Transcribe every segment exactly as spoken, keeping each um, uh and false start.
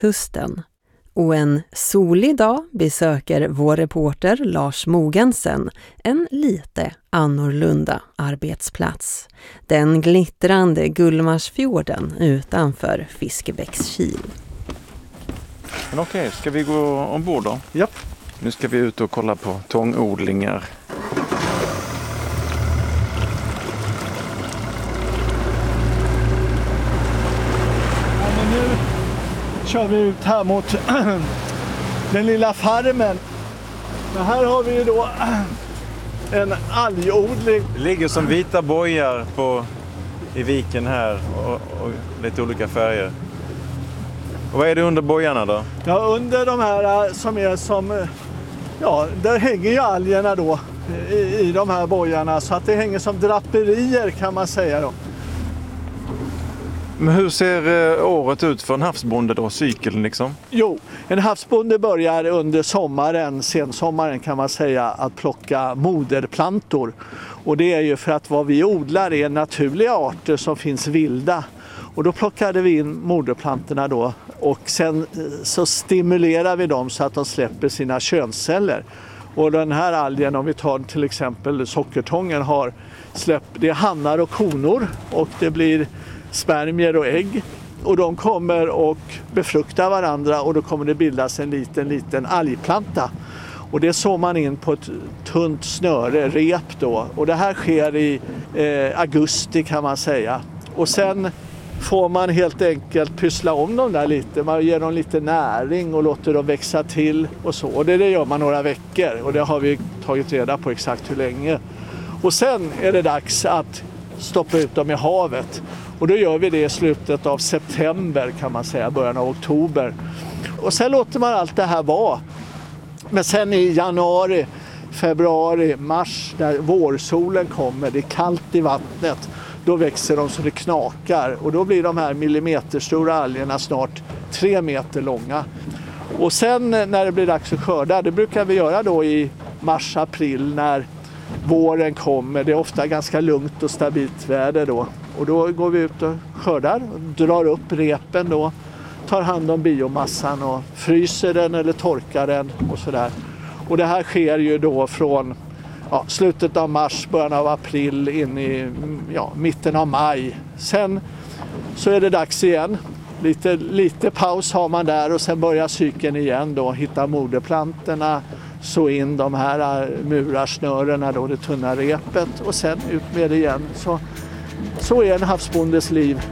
hösten. Och en solig dag besöker vår reporter Lars Mogensen en lite annorlunda arbetsplats. Den glittrande Gullmarsfjorden utanför Fiskebäckskil. Men okej, ska vi gå ombord då? Ja. Nu ska vi ut och kolla på tångodlingar. Ja, men nu kör vi ut här mot den lilla farmen. Men här har vi ju då en algodling. Det ligger som vita bojar på, i viken här och, och lite olika färger. Och vad är det under bojarna då? Ja, under de här som är som, ja, där hänger ju algerna då i, i de här bojarna, så att det hänger som draperier kan man säga då. Men hur ser eh, året ut för en havsbonde då, cykeln liksom? Jo, en havsbonde börjar under sommaren, sensommaren kan man säga, att plocka moderplantor. Och det är ju för att vad vi odlar är naturliga arter som finns vilda. Och då plockade vi in moderplantorna då och sen så stimulerar vi dem så att de släpper sina könsceller. Och den här algen, om vi tar till exempel sockertången, har släpp, det är hannar och konor och det blir spermier och ägg. Och de kommer och befruktar varandra och då kommer det bildas en liten, liten algplanta. Och det sår man in på ett tunt snöre, rep då. Och det här sker i eh, augusti kan man säga. Och sen får man helt enkelt pyssla om dem där lite. Man ger dem lite näring och låter dem växa till och så. Och det, det gör man några veckor och det har vi tagit reda på exakt hur länge. Och sen är det dags att stoppa ut dem i havet. Och då gör vi det i slutet av september kan man säga, början av oktober. Och sen låter man allt det här vara. Men sen i januari, februari, mars, när vårsolen kommer, det är kallt i vattnet, då växer de så det knakar. Och då blir de här millimeterstora algerna snart tre meter långa. Och sen när det blir dags att skörda, det brukar vi göra då i mars, april när våren kommer. Det är ofta ganska lugnt och stabilt väder då. Och då går vi ut och skördar, drar upp repen då, tar hand om biomassan och fryser den eller torkar den och sådär. Och det här sker ju då från ja, slutet av mars, början av april in i ja, mitten av maj. Sen så är det dags igen. Lite, lite paus har man där och sen börjar cykeln igen då. Hitta moderplantorna, så in de här murarsnörena då, det tunna repet och sen ut med det igen. Så, så är en havsbondes liv.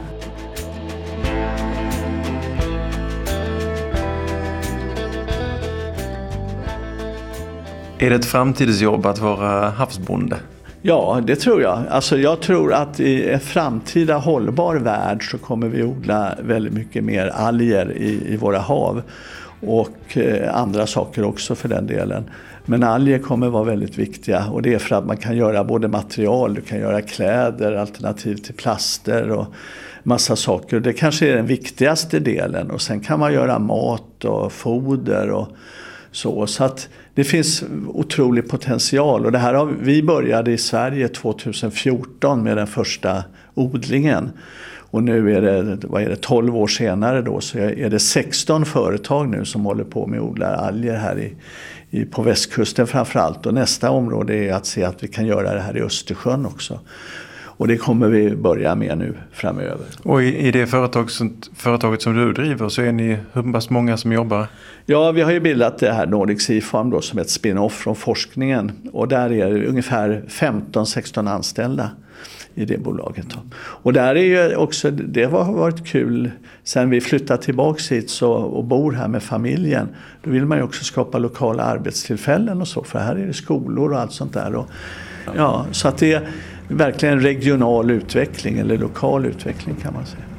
Är det ett framtidsjobb att vara havsbonde? Ja, det tror jag. Alltså jag tror att i en framtida hållbar värld så kommer vi odla väldigt mycket mer alger i, i våra hav. Och eh, andra saker också för den delen. Men alger kommer vara väldigt viktiga och det är för att man kan göra både material, du kan göra kläder, alternativ till plaster och massa saker. Det kanske är den viktigaste delen och sen kan man göra mat och foder och så. Så att det finns otrolig potential och det här har vi började i Sverige tjugohundrafjorton med den första odlingen. Och nu är det, vad är det, tolv år senare då så är det sexton företag nu som håller på med att odla alger här i, i, på västkusten framförallt. Och nästa område är att se att vi kan göra det här i Östersjön också. Och det kommer vi börja med nu framöver. Och i, i det företag som, företaget som du driver så är ni hur pass många som jobbar? Ja, vi har ju bildat det här Nordic Sea Farm då som ett spin-off från forskningen. Och där är det ungefär femton sexton anställda i det bolaget. Och där är ju också, det har varit kul sen vi flyttade tillbaka hit så, och bor här med familjen. Då vill man ju också skapa lokala arbetstillfällen och så, för här är det skolor och allt sånt där. Och, ja, så att det är verkligen regional utveckling eller lokal utveckling kan man säga.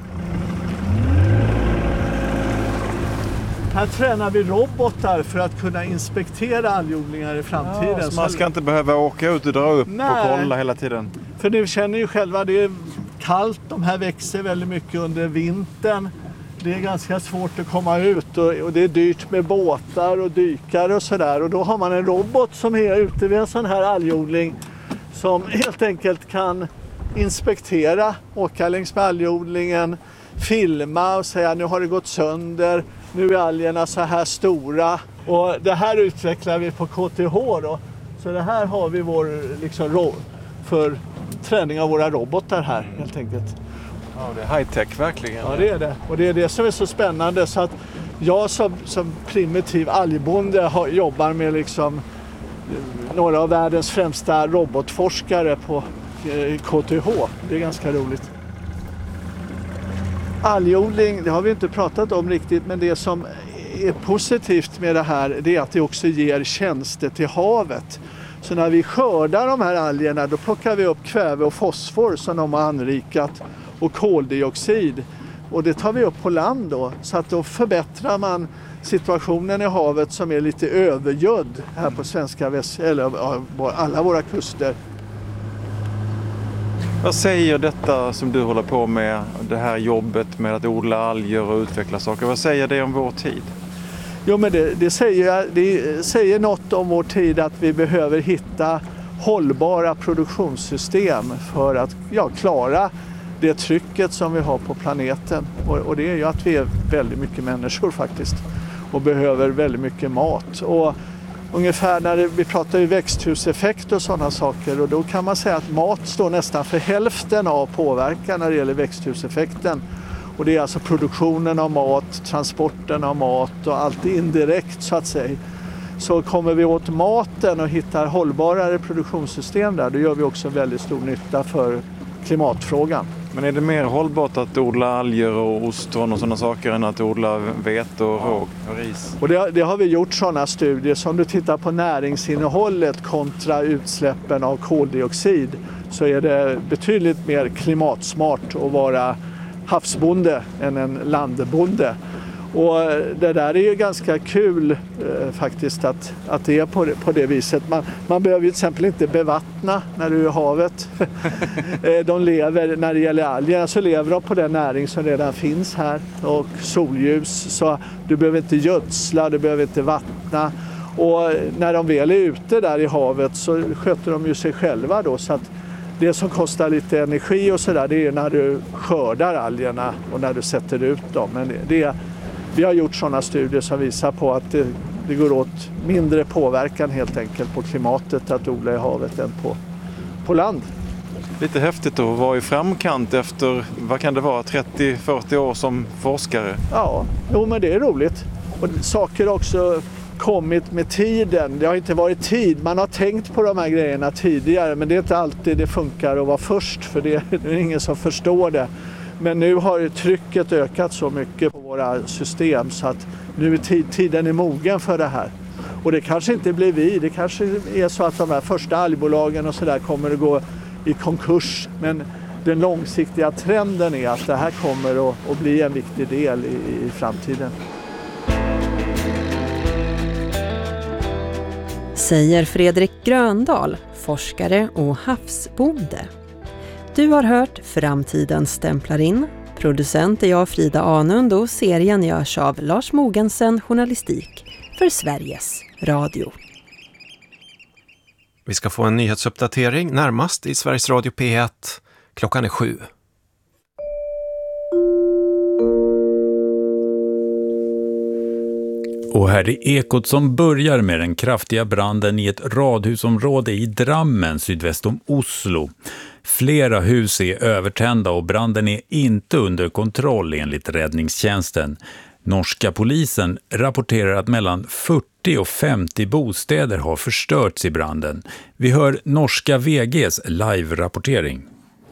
Här tränar vi robotar för att kunna inspektera algodlingar i framtiden. Ja, så man ska inte behöva åka ut och dra upp Nej. och kolla hela tiden. För ni känner ju själva, det är kallt, de här växer väldigt mycket under vintern. Det är ganska svårt att komma ut och, och det är dyrt med båtar och dykare och sådär. Och då har man en robot som är ute vid en sån här algodling som helt enkelt kan inspektera, åka längs med algodlingen, filma och säga nu har det gått sönder. Nu är algerna så här stora och det här utvecklar vi på K T H då. Så det här har vi vår liksom ro- för träning av våra robotar här helt enkelt. Ja, det är high-tech verkligen. Ja, det är det. Och det är det som är så spännande så att jag som, som primitiv algbonde har, jobbar med liksom några av världens främsta robotforskare på eh, K T H. Det är ganska roligt. Algodling, det har vi inte pratat om riktigt, men det som är positivt med det här det är att det också ger tjänster till havet. Så när vi skördar de här algerna då plockar vi upp kväve och fosfor som de har anrikat och koldioxid. Och det tar vi upp på land då, så att då förbättrar man situationen i havet som är lite övergödd här på svenska väst, eller alla våra kuster. Vad säger detta som du håller på med, det här jobbet med att odla alger och utveckla saker, vad säger det om vår tid? Jo, men det, det, säger, det säger något om vår tid att vi behöver hitta hållbara produktionssystem för att ja, klara det trycket som vi har på planeten. Och, och det är ju att vi är väldigt mycket människor faktiskt och behöver väldigt mycket mat. Och ungefär när det, vi pratar ju växthuseffekt och sådana saker och då kan man säga att mat står nästan för hälften av påverkan när det gäller växthuseffekten. Och det är alltså produktionen av mat, transporten av mat och allt indirekt så att säga. Så kommer vi åt maten och hittar hållbarare produktionssystem där, då gör vi också väldigt stor nytta för klimatfrågan. Men är det mer hållbart att odla alger och ostron och sådana saker än att odla vete och råg och ris? Och det, det har vi gjort sådana studier. Så om du tittar på näringsinnehållet kontra utsläppen av koldioxid så är det betydligt mer klimatsmart att vara havsbonde än en landbonde. Och det där är ju ganska kul eh, faktiskt att, att det är på det, på det viset. Man, man behöver ju till exempel inte bevattna när du är i havet. De lever, när det gäller alger, så lever de på den näring som redan finns här. Och solljus, så du behöver inte gödsla, du behöver inte vattna. Och när de väl är ute där i havet så sköter de ju sig själva då, så att det som kostar lite energi och sådär, det är när du skördar algerna och när du sätter ut dem. Men det är, vi har gjort sådana studier som visar på att det, det går åt mindre påverkan helt enkelt på klimatet att odla i havet än på, på land. Lite häftigt att vara i framkant efter, vad kan det vara, trettio till fyrtio år som forskare? Ja, jo, men det är roligt. Och saker också kommit med tiden. Det har inte varit tid. Man har tänkt på de här grejerna tidigare, men det är inte alltid det funkar att vara först, för det är ingen som förstår det. Men nu har trycket ökat så mycket på våra system så att nu är tid, tiden är mogen för det här. Och det kanske inte blir vi. Det kanske är så att de här första algbolagen och så där kommer att gå i konkurs. Men den långsiktiga trenden är att det här kommer att, att bli en viktig del i, i framtiden. Säger Fredrik Gröndahl, forskare och havsbonde. Du har hört Framtiden stämplar in. Producent är jag, Frida Anund, och serien görs av Lars Mogensen Journalistik för Sveriges Radio. Vi ska få en nyhetsuppdatering närmast i Sveriges Radio P ett. Klockan är sju. Och här är Ekot som börjar med den kraftiga branden i ett radhusområde i Drammen sydväst om Oslo. Flera hus är övertända och branden är inte under kontroll enligt räddningstjänsten. Norska polisen rapporterar att mellan fyrtio och femtio bostäder har förstörts i branden. Vi hör norska V G:s live-rapportering.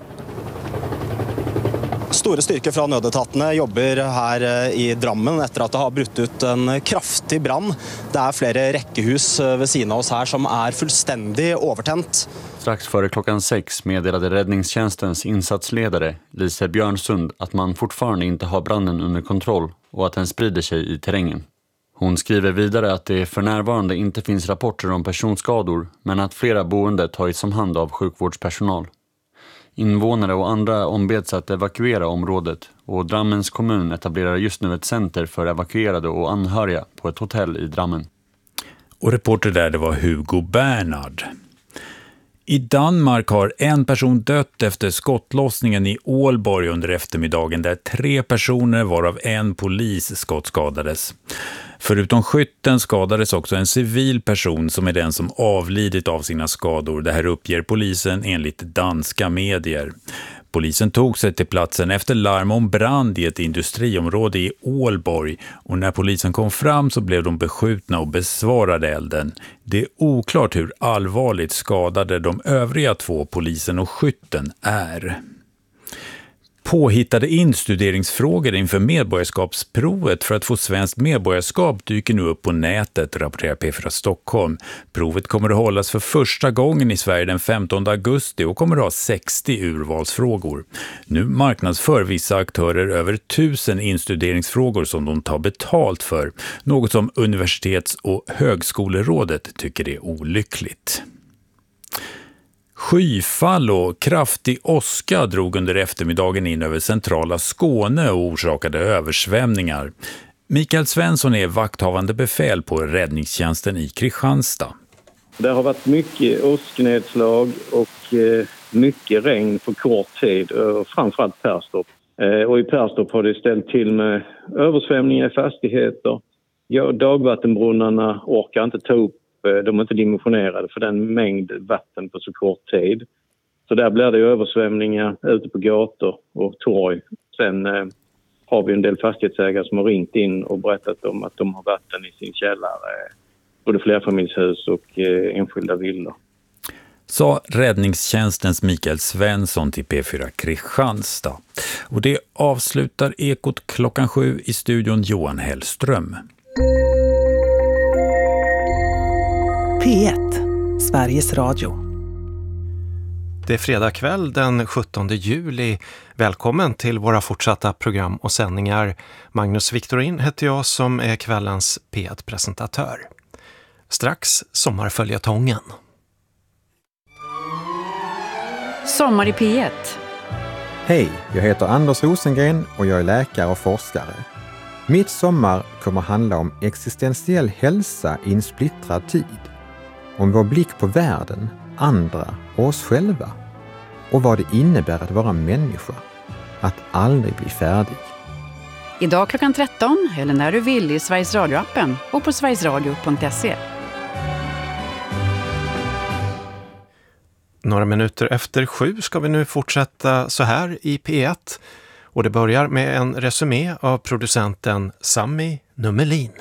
Store styrker fra nødetatene jobber her i Drammen etter at det har brutt ut en kraftig brann. Det är flera räckehus vid sidan av oss här som är fullständigt övertänt. Strax före klockan sex meddelade räddningstjänstens insatsledare Lise Björnsund att man fortfarande inte har branden under kontroll och att den sprider sig i terrängen. Hon skriver vidare att det för närvarande inte finns rapporter om personskador, men att flera boende tagits om hand av sjukvårdspersonal. Invånare och andra ombeds att evakuera området och Drammens kommun etablerar just nu ett center för evakuerade och anhöriga på ett hotell i Drammen. Och reporter där det var Hugo Bernhard. I Danmark har en person dött efter skottlossningen i Ålborg under eftermiddagen där tre personer varav en polis skottskadades. Förutom skytten skadades också en civil person som är den som avlidit av sina skador. Det här uppger polisen enligt danska medier. Polisen tog sig till platsen efter larm om brand i ett industriområde i Ålborg och när polisen kom fram så blev de beskjutna och besvarade elden. Det är oklart hur allvarligt skadade de övriga två polisen och skytten är. Påhittade instuderingsfrågor inför medborgarskapsprovet för att få svenskt medborgarskap dyker nu upp på nätet, rapporterar P fyra Stockholm. Provet kommer att hållas för första gången i Sverige den femtonde augusti och kommer att ha sextio urvalsfrågor. Nu marknadsför vissa aktörer över tusen instuderingsfrågor som de tar betalt för, något som Universitets- och högskolerådet tycker är olyckligt. Skyfall och kraftig åska drog under eftermiddagen in över centrala Skåne och orsakade översvämningar. Mikael Svensson är vakthavande befäl på räddningstjänsten i Kristianstad. Det har varit mycket åsknedslag och mycket regn på kort tid, framförallt Perstorp. Och i Perstorp har det ställt till med översvämningar i fastigheter. Ja, dagvattenbrunnarna orkar inte ta upp. De är inte dimensionerade för den mängd vatten på så kort tid. Så där blir det översvämningar ute på gator och torg. Sen eh, har vi en del fastighetsägare som har ringt in och berättat om att de har vatten i sin källare. Både flerfamiljshus och eh, enskilda villor. Sa räddningstjänstens Mikael Svensson till P fyra Kristianstad. Och det avslutar Ekot klockan sju i studion Johan Hellström. P ett, Sveriges Radio. Det är fredag kväll den sjuttonde juli. Välkommen till våra fortsatta program och sändningar. Magnus Victorin heter jag som är kvällens P ett-presentatör. Strax sommarföljetongen. Sommar i P ett. Hej, jag heter Anders Rosengren och jag är läkare och forskare. Mitt sommar kommer handla om existentiell hälsa i en splittrad tid. Om vår blick på världen, andra och oss själva. Och vad det innebär att vara människa. Att aldrig bli färdig. Idag klockan tretton eller när du vill i Sveriges Radio-appen och på sverigesradio punkt se. Några minuter efter sju ska vi nu fortsätta så här i P ett. Och det börjar med en resumé av producenten Sami Nummelin.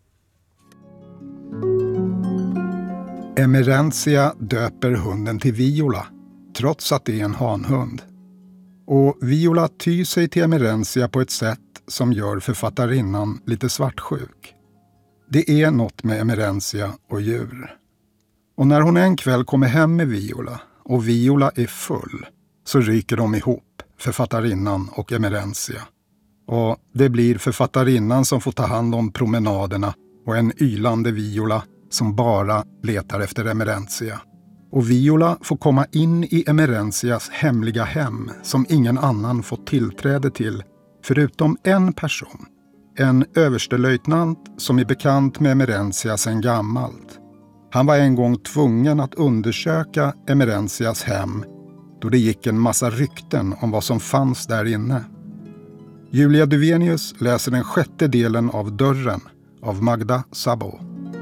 Emerentia döper hunden till Viola, trots att det är en hanhund. Och Viola tyr sig till Emerentia på ett sätt som gör författarinnan lite svartsjuk. Det är något med Emerentia och djur. Och när hon en kväll kommer hem med Viola och Viola är full så ryker de ihop, författarinnan och Emerentia. Och det blir författarinnan som får ta hand om promenaderna och en ylande Viola som bara letar efter Emerentia. Och Viola får komma in i Emerentias hemliga hem som ingen annan fått tillträde till förutom en person. En överstelöjtnant som är bekant med Emerentia sedan gammalt. Han var en gång tvungen att undersöka Emerentias hem då det gick en massa rykten om vad som fanns där inne. Julia Duvenius läser den sjätte delen av Dörren av Magda Sabo.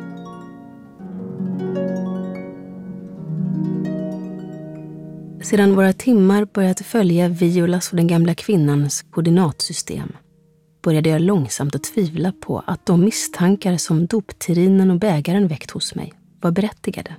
Sedan våra timmar börjat följa Violas och den gamla kvinnans koordinatsystem började jag långsamt att tvivla på att de misstankar som dopterrinen och bägaren väckt hos mig var berättigade.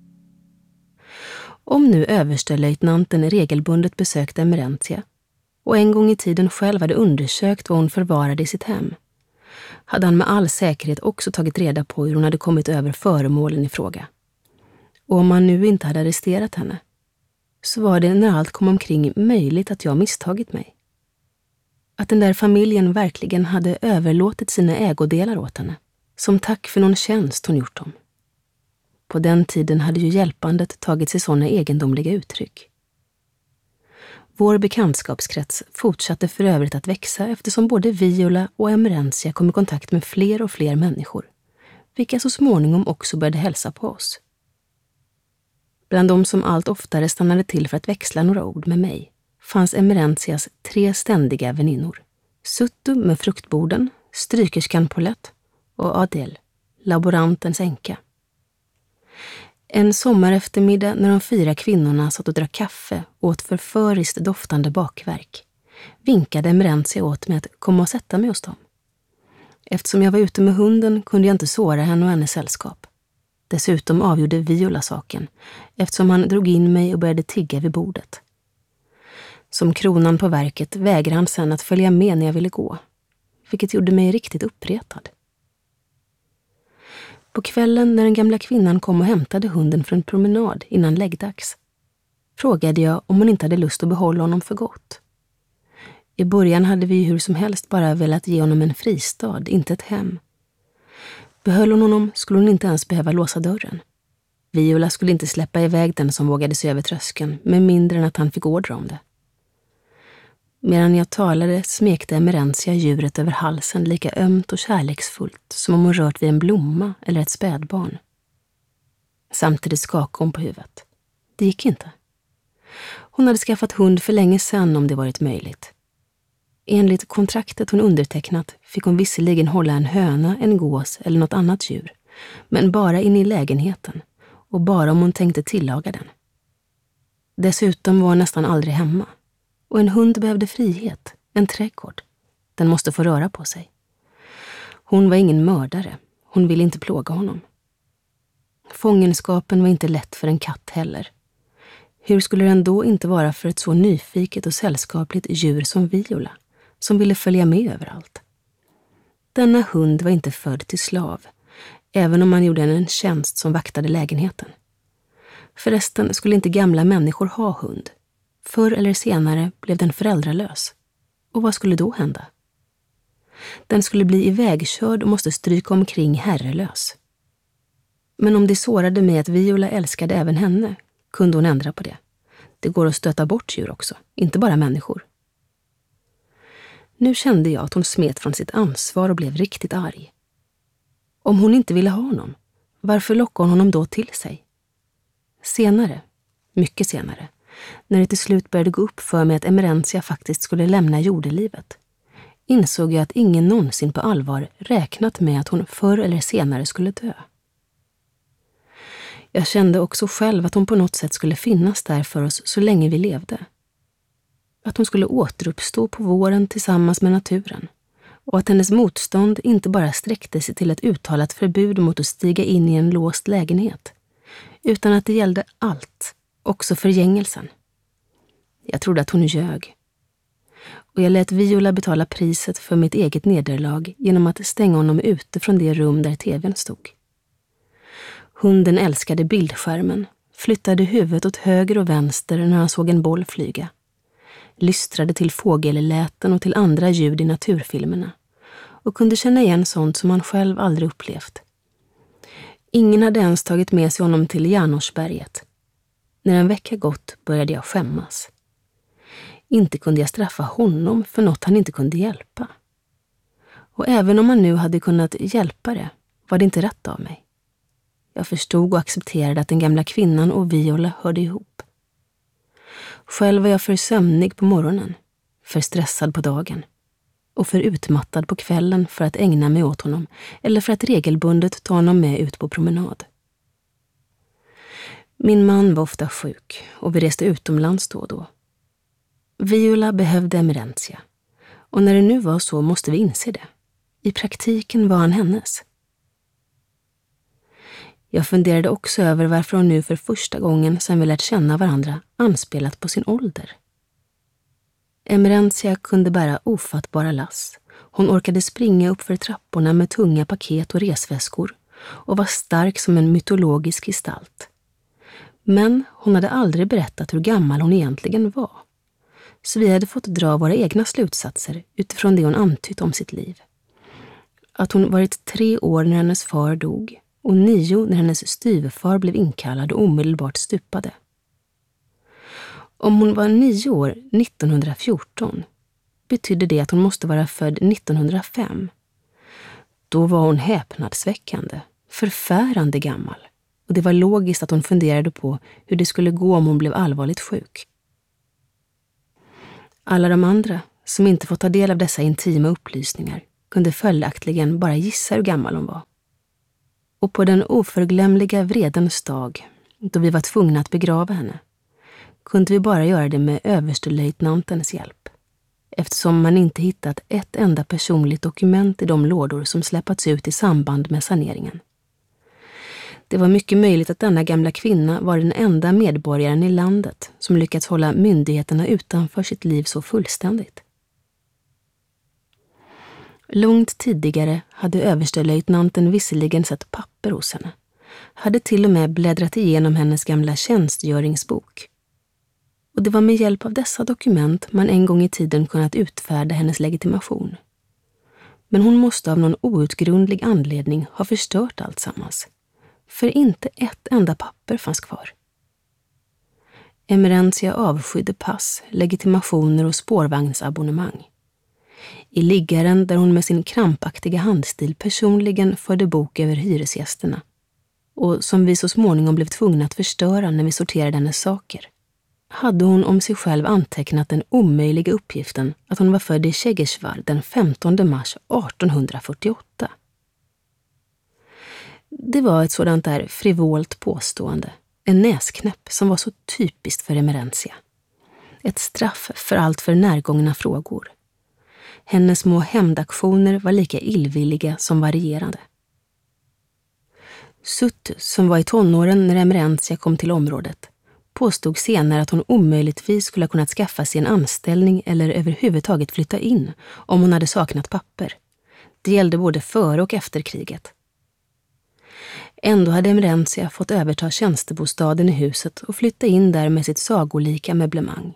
Om nu överstelöjtnanten regelbundet besökte Emerentia och en gång i tiden själv hade undersökt vad hon förvarade i sitt hem, hade han med all säkerhet också tagit reda på hur hon hade kommit över föremålen i fråga. Och om han nu inte hade arresterat henne, så var det när allt kom omkring möjligt att jag misstagit mig. Att den där familjen verkligen hade överlåtit sina ägodelar åt henne, som tack för någon tjänst hon gjort dem. På den tiden hade ju hjälpandet tagit sig sådana egendomliga uttryck. Vår bekantskapskrets fortsatte för övrigt att växa eftersom både Viola och Emerentia kom i kontakt med fler och fler människor, vilka så småningom också började hälsa på oss. Bland de som allt oftare stannade till för att växla några ord med mig fanns Emerentias tre ständiga väninnor. Suttu med fruktborden, strykerskan Paulette och Adele, laborantens änka. En sommareftermiddag när de fyra kvinnorna satt och drack kaffe och åt förföriskt doftande bakverk vinkade Emerentia åt mig att komma och sätta mig hos dem. Eftersom jag var ute med hunden kunde jag inte såra henne och hennes sällskap. Dessutom avgjorde Viola saken, eftersom han drog in mig och började tigga vid bordet. Som kronan på verket vägrade han sedan att följa med när jag ville gå, vilket gjorde mig riktigt uppretad. På kvällen när den gamla kvinnan kom och hämtade hunden för en promenad innan läggdags frågade jag om hon inte hade lust att behålla honom för gott. I början hade vi hur som helst bara velat ge honom en fristad, inte ett hem. Behöll hon honom skulle hon inte ens behöva låsa dörren. Viola skulle inte släppa iväg den som vågade sig över tröskeln, med mindre än att han fick order om det. Medan jag talade smekte Emerentia djuret över halsen lika ömt och kärleksfullt som om hon rört vid en blomma eller ett spädbarn. Samtidigt skakade hon på huvudet. Det gick inte. Hon hade skaffat hund för länge sedan om det varit möjligt. Enligt kontraktet hon undertecknat fick hon visserligen hålla en höna, en gås eller något annat djur, men bara in i lägenheten och bara om hon tänkte tillaga den. Dessutom var hon nästan aldrig hemma. Och en hund behövde frihet, en trädgård. Den måste få röra på sig. Hon var ingen mördare. Hon ville inte plåga honom. Fångenskapen var inte lätt för en katt heller. Hur skulle den då inte vara för ett så nyfiket och sällskapligt djur som Viola, som ville följa med överallt? Denna hund var inte född till slav, även om man gjorde henne en tjänst som vaktade lägenheten. Förresten skulle inte gamla människor ha hund. Förr eller senare blev den föräldralös. Och vad skulle då hända? Den skulle bli ivägkörd och måste stryka omkring herrelös. Men om det sårade mig att Viola älskade även henne, kunde hon ändra på det. Det går att stöta bort djur också, inte bara människor. Nu kände jag att hon smet från sitt ansvar och blev riktigt arg. Om hon inte ville ha honom, varför lockade hon honom då till sig? Senare, mycket senare, när det till slut började gå upp för mig att Emerentia faktiskt skulle lämna jordelivet, insåg jag att ingen någonsin på allvar räknat med att hon förr eller senare skulle dö. Jag kände också själv att hon på något sätt skulle finnas där för oss så länge vi levde. Att hon skulle återuppstå på våren tillsammans med naturen, och att hennes motstånd inte bara sträckte sig till ett uttalat förbud mot att stiga in i en låst lägenhet, utan att det gällde allt, också förgängelsen. Jag trodde att hon ljög. Och jag lät Viola betala priset för mitt eget nederlag genom att stänga honom ute från det rum där tvn stod. Hunden älskade bildskärmen, flyttade huvudet åt höger och vänster när han såg en boll flyga, lystrade till fågelläten och till andra ljud i naturfilmerna och kunde känna igen sånt som han själv aldrig upplevt. Ingen hade ens tagit med sig honom till Järnorsberget. När en vecka gått började jag skämmas. Inte kunde jag straffa honom för något han inte kunde hjälpa. Och även om han nu hade kunnat hjälpa det, var det inte rätt av mig. Jag förstod och accepterade att den gamla kvinnan och Viola hörde ihop. Själv var jag för sömnig på morgonen, för stressad på dagen och för utmattad på kvällen för att ägna mig åt honom eller för att regelbundet ta honom med ut på promenad. Min man var ofta sjuk och vi reste utomlands då och då. Viola behövde Emerentia, och när det nu var så måste vi inse det. I praktiken var han hennes. Jag funderade också över varför hon nu för första gången sedan vi lärt känna varandra anspelat på sin ålder. Emerentia kunde bära ofattbara lass. Hon orkade springa upp för trapporna med tunga paket och resväskor och var stark som en mytologisk gestalt. Men hon hade aldrig berättat hur gammal hon egentligen var. Så vi hade fått dra våra egna slutsatser utifrån det hon antytt om sitt liv. Att hon varit tre år när hennes far dog och nio när hennes styvfar blev inkallad och omedelbart stupade. Om hon var nio år nittonhundrafjorton betydde det att hon måste vara född nittonhundrafem. Då var hon häpnadsväckande, förfärande gammal, och det var logiskt att hon funderade på hur det skulle gå om hon blev allvarligt sjuk. Alla de andra, som inte fått ta del av dessa intima upplysningar, kunde följaktligen bara gissa hur gammal hon var. Och på den oförglömliga vredens dag, då vi var tvungna att begrava henne, kunde vi bara göra det med överstelöjtnantens hjälp, eftersom man inte hittat ett enda personligt dokument i de lådor som släppats ut i samband med saneringen. Det var mycket möjligt att denna gamla kvinna var den enda medborgaren i landet som lyckats hålla myndigheterna utanför sitt liv så fullständigt. Långt tidigare hade överstelöjtnanten visserligen sett papper hos henne, hade till och med bläddrat igenom hennes gamla tjänstgöringsbok. Och det var med hjälp av dessa dokument man en gång i tiden kunnat utfärda hennes legitimation. Men hon måste av någon outgrundlig anledning ha förstört allt sammans. För inte ett enda papper fanns kvar. Emerentia avskydde pass, legitimationer och spårvagnsabonnemang. I liggaren där hon med sin krampaktiga handstil personligen förde bok över hyresgästerna, och som vi så småningom blev tvungna att förstöra när vi sorterade hennes saker, hade hon om sig själv antecknat den omöjliga uppgiften att hon var född i Tjegesvar den femtonde mars artonhundrafyrtioåtta. Det var ett sådant där frivolt påstående, en näsknäpp som var så typiskt för Emerentia. Ett straff för allt för närgångna frågor. Hennes små hämndaktioner var lika illvilliga som varierande. Suttus, som var i tonåren när Emerentia kom till området, påstod senare att hon omöjligtvis skulle ha kunnat skaffa sig en anställning eller överhuvudtaget flytta in om hon hade saknat papper. Det gällde både före och efter kriget. Ändå hade Emerentia fått överta tjänstebostaden i huset och flytta in där med sitt sagolika möblemang.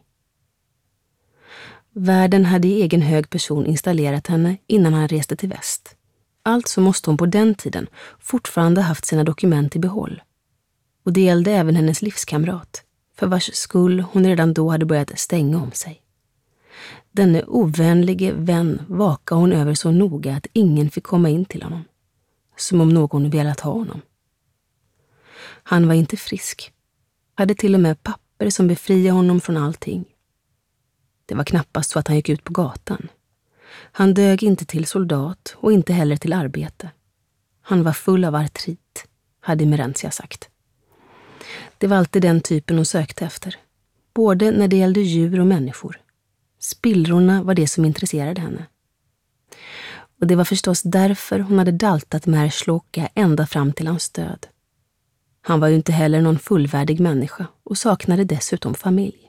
Värden hade i egen hög person installerat henne innan han reste till väst. Alltså måste hon på den tiden fortfarande haft sina dokument i behåll. Och det gällde även hennes livskamrat, för vars skull hon redan då hade börjat stänga om sig. Denne ovänlige vän vakade hon över så noga att ingen fick komma in till honom. Som om någon velat ha honom. Han var inte frisk. Hade till och med papper som befriade honom från allting. Det var knappast så att han gick ut på gatan. Han dög inte till soldat och inte heller till arbete. Han var full av artrit, hade Emerentia sagt. Det var alltid den typen hon sökte efter. Både när det gällde djur och människor. Spillrorna var det som intresserade henne. Och det var förstås därför hon hade daltat med herr Slåka ända fram till hans död. Han var ju inte heller någon fullvärdig människa och saknade dessutom familj.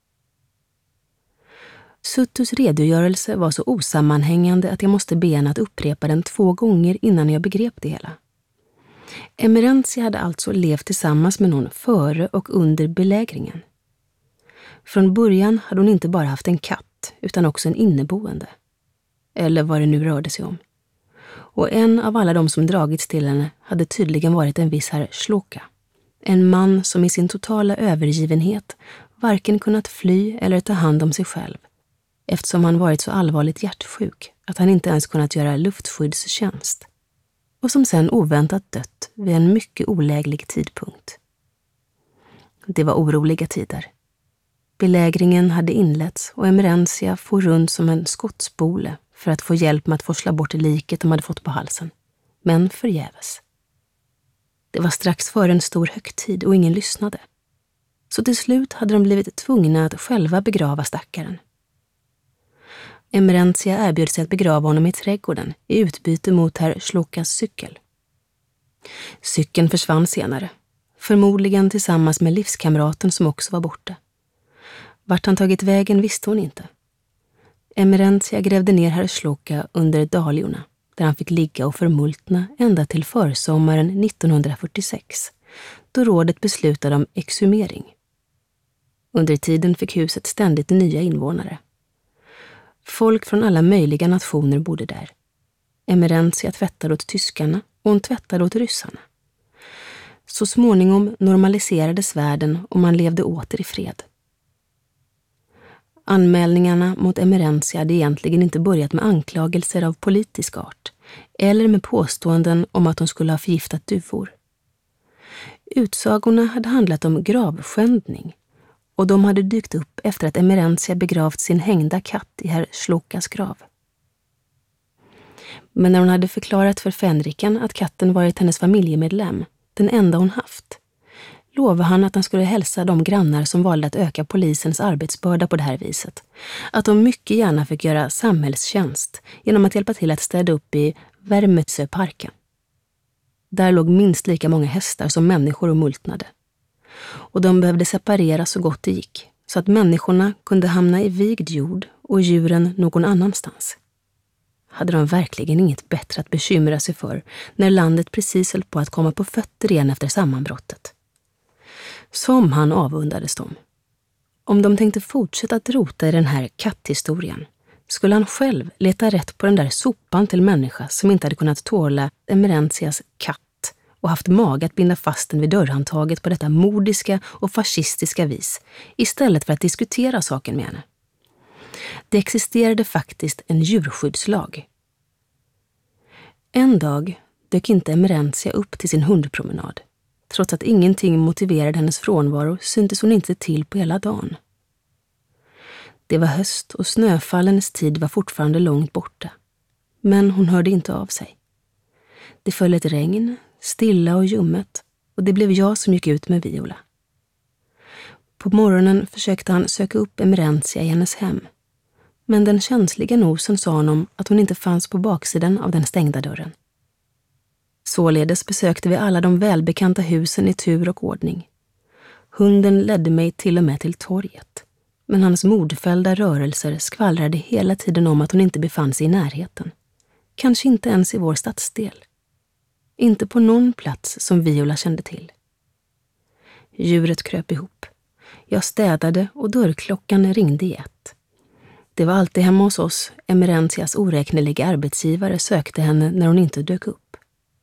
Suttus redogörelse var så osammanhängande att jag måste be henne att upprepa den två gånger innan jag begrep det hela. Emerentia hade alltså levt tillsammans med någon före och under belägringen. Från början hade hon inte bara haft en katt utan också en inneboende. Eller vad det nu rörde sig om. Och en av alla de som dragits till henne hade tydligen varit en viss herr Slåka. En man som i sin totala övergivenhet varken kunnat fly eller ta hand om sig själv, eftersom han varit så allvarligt hjärtsjuk att han inte ens kunnat göra luftskyddstjänst. Och som sen oväntat dött vid en mycket oläglig tidpunkt. Det var oroliga tider. Belägringen hade inletts och Emerentia for runt som en skottspole för att få hjälp med att forsla bort liket de hade fått på halsen. Men förgäves. Det var strax före en stor högtid och ingen lyssnade. Så till slut hade de blivit tvungna att själva begrava stackaren. Emerentia erbjöd sig att begrava honom i trädgården i utbyte mot herr Slåkas cykel. Cykeln försvann senare, förmodligen tillsammans med livskamraten som också var borta. Vart han tagit vägen visste hon inte. Emerentia grävde ner herr Slåka under dahliorna, där han fick ligga och förmultna ända till försommaren nittonhundrafyrtiosex, då rådet beslutade om exhumering. Under tiden fick huset ständigt nya invånare. Folk från alla möjliga nationer bodde där. Emerentia tvättade åt tyskarna och hon tvättade åt ryssarna. Så småningom normaliserades världen och man levde åter i fred. Anmälningarna mot Emerentia hade egentligen inte börjat med anklagelser av politisk art eller med påståenden om att hon skulle ha förgiftat duvor. Utsagorna hade handlat om gravskändning och de hade dykt upp efter att Emerentia begravt sin hängda katt i herr Slokas grav. Men när hon hade förklarat för Fänriken att katten varit hennes familjemedlem, den enda hon haft, lovade han att han skulle hälsa de grannar som valde att öka polisens arbetsbörda på det här viset, att de mycket gärna fick göra samhällstjänst genom att hjälpa till att städa upp i Värmetsöparken. Där låg minst lika många hästar som människor och multnade. Och de behövde separeras så gott det gick, så att människorna kunde hamna i vigd jord och djuren någon annanstans. Hade de verkligen inget bättre att bekymra sig för när landet precis höll på att komma på fötter igen efter sammanbrottet? Som han avundades dem. Om de tänkte fortsätta att rota i den här katthistorien skulle han själv leta rätt på den där sopan till människa som inte hade kunnat tåla Emerentias katt och haft mag att binda fast den vid dörrhandtaget på detta modiska och fascistiska vis istället för att diskutera saken med henne. Det existerade faktiskt en djurskyddslag. En dag dök inte Emerentia upp till sin hundpromenad. Trots att ingenting motiverade hennes frånvaro syntes hon inte till på hela dagen. Det var höst och snöfallens tid var fortfarande långt borta. Men hon hörde inte av sig. Det föll ett regn, stilla och ljummet, och det blev jag som gick ut med Viola. På morgonen försökte han söka upp Emerentia i hennes hem. Men den känsliga nosen sa honom att hon inte fanns på baksidan av den stängda dörren. Således besökte vi alla de välbekanta husen i tur och ordning. Hunden ledde mig till och med till torget. Men hans modfällda rörelser skvallrade hela tiden om att hon inte befann sig i närheten. Kanske inte ens i vår stadsdel. Inte på någon plats som Viola kände till. Djuret kröp ihop. Jag städade och dörrklockan ringde i ett. Det var alltid hemma hos oss Emerentias oräkneliga arbetsgivare sökte henne när hon inte dök upp.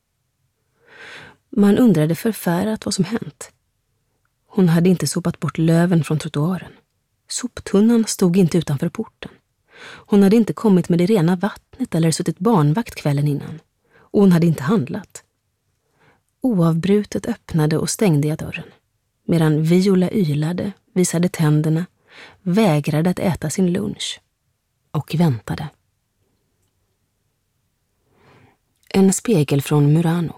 Man undrade förfärat vad som hänt. Hon hade inte sopat bort löven från trottoaren. Soptunnan stod inte utanför porten. Hon hade inte kommit med det rena vattnet eller suttit barnvakt kvällen innan. Och hon hade inte handlat. Oavbrutet öppnade och stängde jag dörren. Medan Viola ylade, visade tänderna, vägrade att äta sin lunch. Och väntade. En spegel från Murano.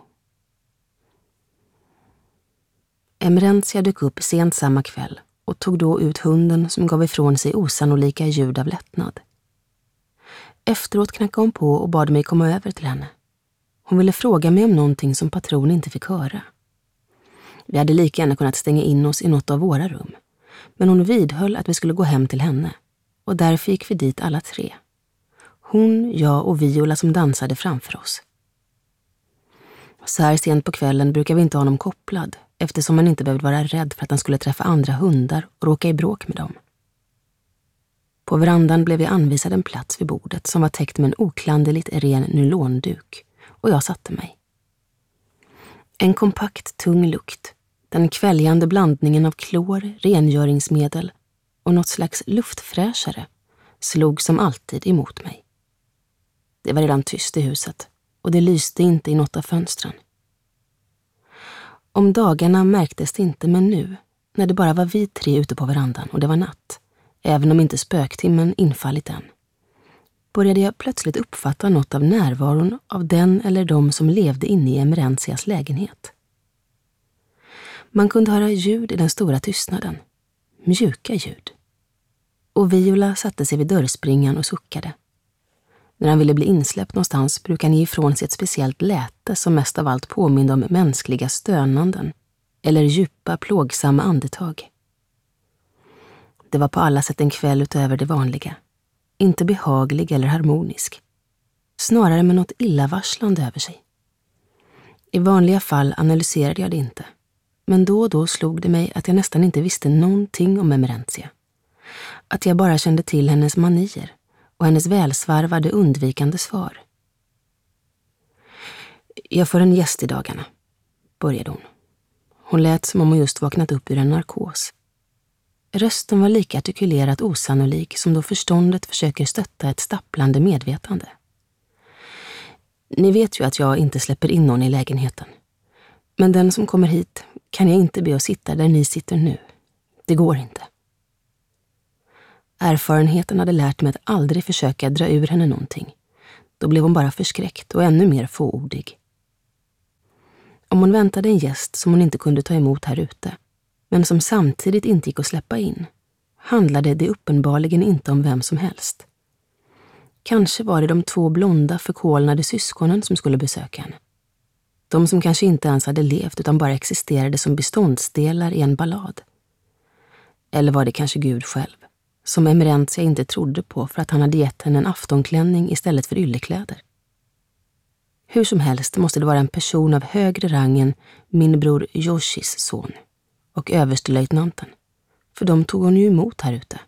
Emerentia dök upp sent samma kväll och tog då ut hunden som gav ifrån sig osannolika ljud av lättnad. Efteråt knackade hon på och bad mig komma över till henne. Hon ville fråga mig om någonting som patron inte fick höra. Vi hade lika gärna kunnat stänga in oss i något av våra rum, men hon vidhöll att vi skulle gå hem till henne, och därför gick vi dit alla tre. Hon, jag och Viola som dansade framför oss. Så här sent på kvällen brukar vi inte ha honom kopplad, eftersom man inte behövde vara rädd för att han skulle träffa andra hundar och råka i bråk med dem. På verandan blev vi anvisad en plats vid bordet som var täckt med en oklanderligt ren nylonduk, och jag satte mig. En kompakt tung lukt, den kväljande blandningen av klor, rengöringsmedel och något slags luftfräschare, slog som alltid emot mig. Det var redan tyst i huset, och det lyste inte i något av fönstren. Om dagarna märktes det inte, men nu, när det bara var vi tre ute på verandan och det var natt, även om inte spöktimmen infallit än, började jag plötsligt uppfatta något av närvaron av den eller de som levde inne i Emerentias lägenhet. Man kunde höra ljud i den stora tystnaden, mjuka ljud. Och Viola satte sig vid dörrspringan och suckade. När han ville bli insläppt någonstans brukade han ge ifrån sig ett speciellt läte som mest av allt påminde om mänskliga stönanden eller djupa, plågsamma andetag. Det var på alla sätt en kväll utöver det vanliga. Inte behaglig eller harmonisk. Snarare med något illavarslande över sig. I vanliga fall analyserade jag det inte. Men då och då slog det mig att jag nästan inte visste någonting om Emerentia. Att jag bara kände till hennes manier och hennes välsvarvade undvikande svar. Jag får en gäst i dagarna, började hon. Hon lät som om hon just vaknat upp ur en narkos. Rösten var lika artikulerat osannolik som då förståndet försöker stötta ett stapplande medvetande. Ni vet ju att jag inte släpper in någon i lägenheten. Men den som kommer hit kan jag inte be att sitta där ni sitter nu. Det går inte. Erfarenheten hade lärt mig att aldrig försöka dra ur henne någonting. Då blev hon bara förskräckt och ännu mer fåordig. Om hon väntade en gäst som hon inte kunde ta emot här ute, men som samtidigt inte gick att släppa in, handlade det uppenbarligen inte om vem som helst. Kanske var det de två blonda förkolnade syskonen som skulle besöka henne. De som kanske inte ens hade levt utan bara existerade som beståndsdelar i en ballad. Eller var det kanske Gud själv, som Emerentia inte trodde på för att han hade gett henne en aftonklänning istället för yllekläder. Hur som helst måste det vara en person av högre rang än min bror Yoshis son och överstelöjtnanten, för de tog hon ju emot här ute.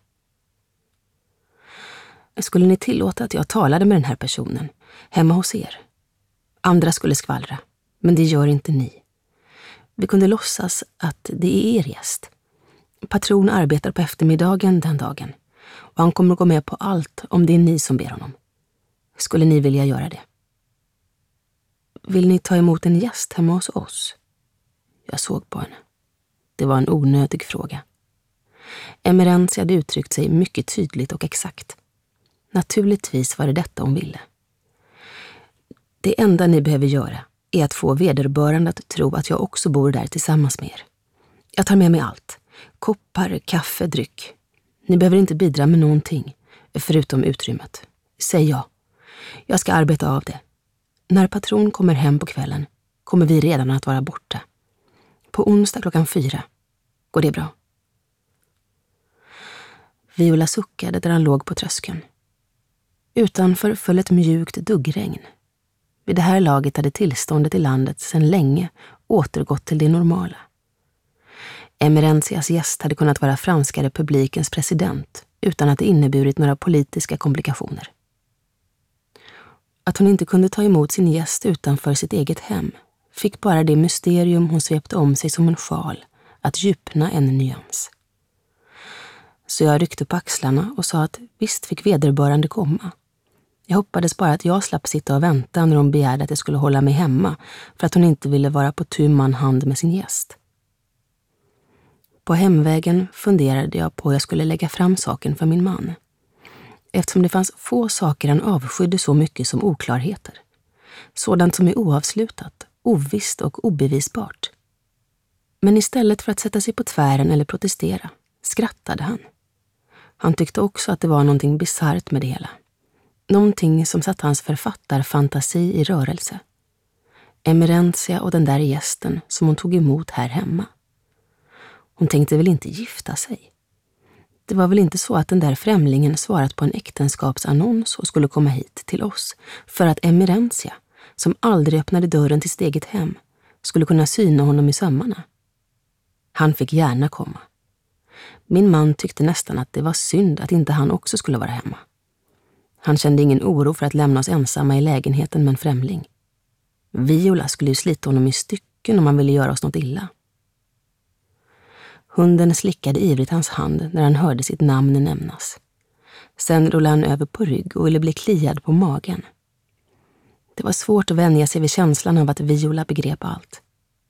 Skulle ni tillåta att jag talade med den här personen hemma hos er? Andra skulle skvallra, men det gör inte ni. Vi kunde låtsas att det är er gäst. Patron arbetar på eftermiddagen den dagen och han kommer att gå med på allt om det är ni som ber honom. Skulle ni vilja göra det? Vill ni ta emot en gäst hemma hos oss? Jag såg på henne. Det var en onödig fråga. Emerentia hade uttryckt sig mycket tydligt och exakt. Naturligtvis var det detta hon ville. Det enda ni behöver göra är att få vederbörande att tro att jag också bor där tillsammans med er. Jag tar med mig allt. Koppar, kaffe, dryck. Ni behöver inte bidra med någonting, förutom utrymmet. Säg ja. Jag ska arbeta av det. När patron kommer hem på kvällen kommer vi redan att vara borta. På onsdag klockan fyra. Går det bra? Viola suckade där han låg på tröskeln. Utanför föll ett mjukt duggregn. Vid det här laget hade tillståndet i landet sedan länge återgått till det normala. Emerentias gäst hade kunnat vara franska republikens president utan att det inneburit några politiska komplikationer. Att hon inte kunde ta emot sin gäst utanför sitt eget hem fick bara det mysterium hon svepte om sig som en sjal att djupna en nyans. Så jag ryckte på axlarna och sa att visst fick vederbörande komma. Jag hoppades bara att jag slapp sitta och vänta när hon begärde att jag skulle hålla mig hemma för att hon inte ville vara på tu man hand med sin gäst. På hemvägen funderade jag på hur jag skulle lägga fram saken för min man. Eftersom det fanns få saker han avskydde så mycket som oklarheter. Sådant som är oavslutat, ovisst och obevisbart. Men istället för att sätta sig på tvären eller protestera, skrattade han. Han tyckte också att det var någonting bisarrt med det hela. Någonting som satt hans författarfantasi i rörelse. Emerentia och den där gästen som hon tog emot här hemma. Hon tänkte väl inte gifta sig. Det var väl inte så att den där främlingen svarat på en äktenskapsannons och skulle komma hit till oss för att Emerentia, som aldrig öppnade dörren till sitt eget hem, skulle kunna syna honom i sömmarna. Han fick gärna komma. Min man tyckte nästan att det var synd att inte han också skulle vara hemma. Han kände ingen oro för att lämna oss ensamma i lägenheten med en främling. Viola skulle ju slita honom i stycken om han ville göra oss något illa. Hunden slickade ivrigt hans hand när han hörde sitt namn nämnas. Sen rullade han över på rygg och ville bli kliad på magen. Det var svårt att vänja sig vid känslan av att Viola begrep allt.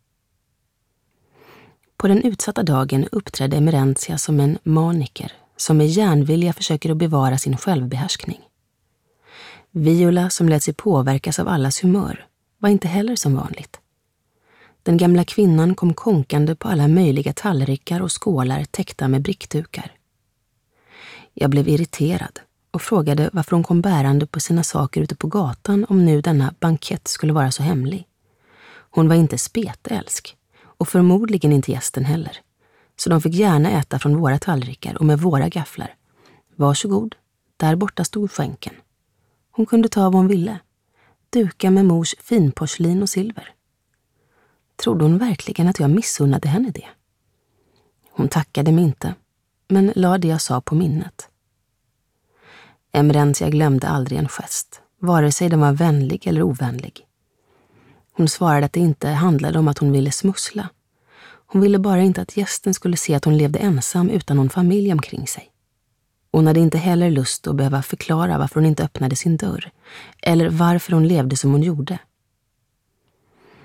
På den utsatta dagen uppträdde Emerentia som en maniker som med järnvilja försöker att bevara sin självbehärskning. Viola, som lät sig påverkas av allas humör, var inte heller som vanligt. Den gamla kvinnan kom konkande på alla möjliga tallrikar och skålar täckta med brickdukar. Jag blev irriterad och frågade varför hon kom bärande på sina saker ute på gatan om nu denna bankett skulle vara så hemlig. Hon var inte spetälsk och förmodligen inte gästen heller, så de fick gärna äta från våra tallrikar och med våra gafflar. Varsågod, där borta stod skänken. Hon kunde ta vad hon ville. Duka med mors finporslin och silver. Trodde hon verkligen att jag missunnade henne det? Hon tackade mig inte, men la det jag sa på minnet. Emerentia glömde aldrig en gest, vare sig den var vänlig eller ovänlig. Hon svarade att det inte handlade om att hon ville smussla. Hon ville bara inte att gästen skulle se att hon levde ensam utan någon familj omkring sig. Hon hade inte heller lust att behöva förklara varför hon inte öppnade sin dörr, eller varför hon levde som hon gjorde.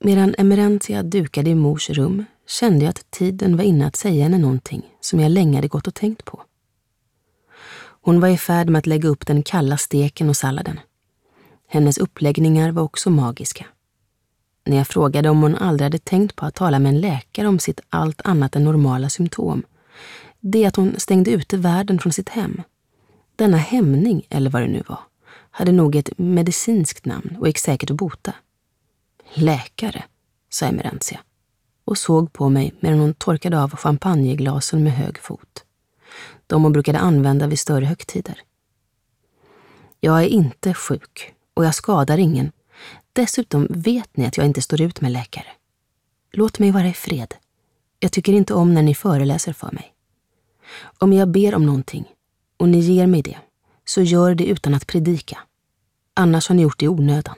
Medan Emerentia dukade i mors rum kände jag att tiden var inne att säga henne någonting som jag länge hade gått och tänkt på. Hon var i färd med att lägga upp den kalla steken och salladen. Hennes uppläggningar var också magiska. När jag frågade om hon aldrig hade tänkt på att tala med en läkare om sitt allt annat än normala symptom, det att hon stängde ute världen från sitt hem. Denna hämning, eller vad det nu var, hade nog ett medicinskt namn och gick säkert att bota. Läkare, sa Emerentia och såg på mig medan hon torkade av champagneglasen med hög fot. De hon brukade använda vid större högtider. Jag är inte sjuk och jag skadar ingen. Dessutom vet ni att jag inte står ut med läkare. Låt mig vara i fred. Jag tycker inte om när ni föreläser för mig. Om jag ber om någonting och ni ger mig det, så gör det utan att predika. Annars har ni gjort det i onödan.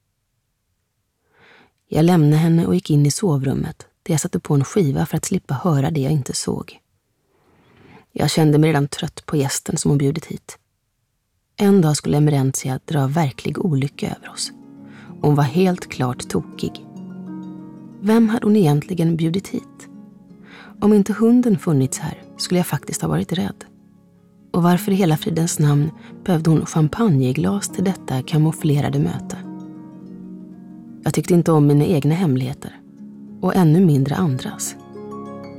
Jag lämnade henne och gick in i sovrummet där jag satte på en skiva för att slippa höra det jag inte såg. Jag kände mig redan trött på gästen som hon bjudit hit. En dag skulle Emerentia dra verklig olycka över oss. Hon var helt klart tokig. Vem hade hon egentligen bjudit hit? Om inte hunden funnits här skulle jag faktiskt ha varit rädd. Och varför i hela fridens namn behövde hon champagneglas till detta kamouflerade möte? Jag tyckte inte om mina egna hemligheter och ännu mindre andras.